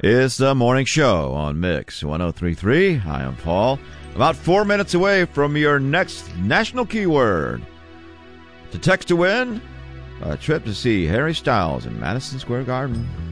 It's the morning show on Mix 1033. I am Paul. About 4 minutes away from your next national keyword. To text to win, a trip to see Harry Styles in Madison Square Garden.